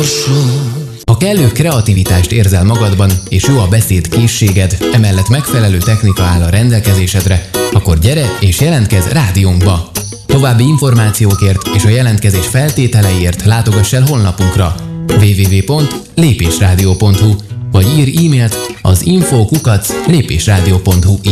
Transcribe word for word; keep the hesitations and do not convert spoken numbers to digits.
sorsod. Ha kellő kreativitást érzel magadban, és jó a beszéd készséged, emellett megfelelő technika áll a rendelkezésedre, akkor gyere és jelentkezz rádiónkba! További információkért és a jelentkezés feltételeiért látogass el honlapunkra double-u double-u double-u pont lépésrádió pont hu vagy írj e-mailt az info kukac lépésrádió pont hu